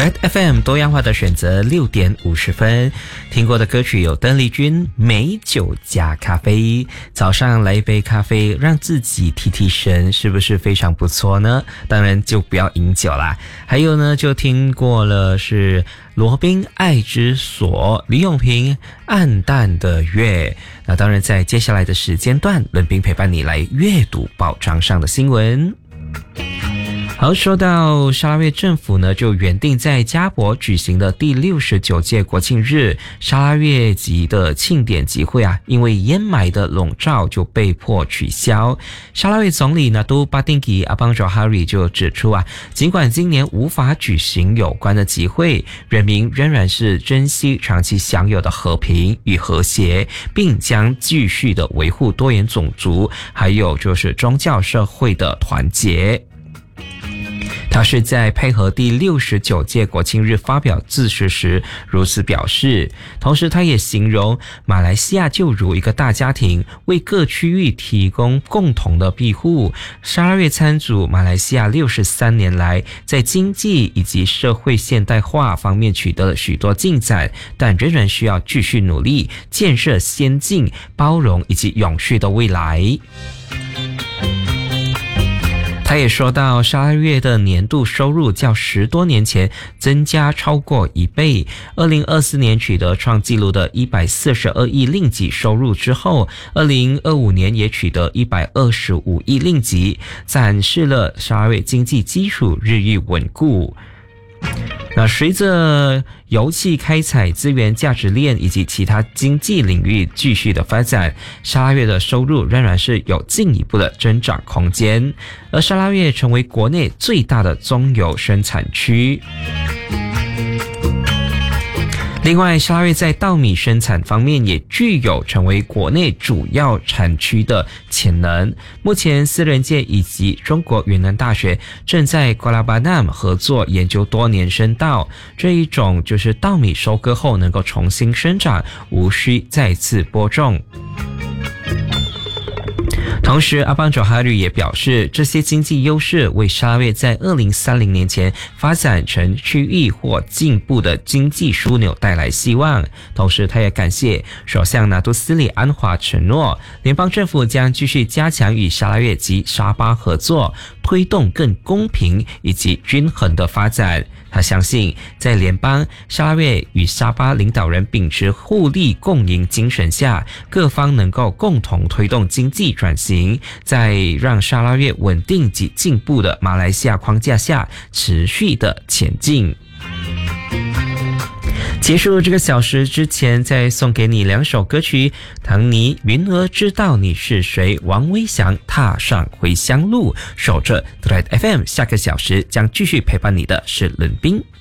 Thread FM 多样化的选择6点50分，听过的歌曲有邓丽君美酒加咖啡，早上来一杯咖啡让自己提提神，是不是非常不错呢？当然就不要饮酒啦。还有呢，就听过了是罗宾爱之所，李永平暗淡的月。那当然在接下来的时间段，伦宾陪伴你来阅读报章上的新闻。好，说到沙拉越政府呢，就原定在嘉博举行的第69届国庆日沙拉越集的庆典集会啊，因为烟霾的笼罩就被迫取消。沙拉越总理Nadu Batinggi Abang Johari 就指出啊，尽管今年无法举行有关的集会，人民仍然是珍惜长期享有的和平与和谐，并将继续的维护多元种族还有就是宗教社会的团结。他是在配合第69届国庆日发表致辞时如此表示，同时他也形容马来西亚就如一个大家庭，为各区域提供共同的庇护。沙拉越参组马来西亚63年来在经济以及社会现代化方面取得了许多进展，但仍然需要继续努力建设先进、包容以及永续的未来。他也说到，沙拉越的年度收入较10多年前增加超过1倍。2024年取得创纪录的142亿令吉收入之后，2025年也取得125亿令吉，展示了沙拉越经济基础日益稳固。那随着油气开采、资源价值链以及其他经济领域继续的发展，沙拉越的收入仍然是有进一步的增长空间，而沙拉越成为国内最大的棕油生产区。另外，沙拉越在稻米生产方面也具有成为国内主要产区的潜能。目前，私人界以及中国云南大学正在瓜拉巴纳姆合作研究多年生稻，这一种就是稻米收割后能够重新生长，无需再次播种。同时，阿邦佐哈律也表示，这些经济优势为沙拉越在2030年前发展成区域或进步的经济枢纽带来希望。同时，他也感谢首相拿督斯里安华承诺，联邦政府将继续加强与沙拉越及沙巴合作，推动更公平以及均衡的发展。他相信，在联邦、沙拉越与沙巴领导人秉持互利共赢精神下，各方能够共同推动经济转型，在让沙拉越稳定及进步的马来西亚框架下持续的前进。结束这个小时之前，再送给你2首歌曲：唐尼云儿知道你是谁，王威翔踏上回乡路。守着 Thread FM， 下个小时将继续陪伴你的是伦宾。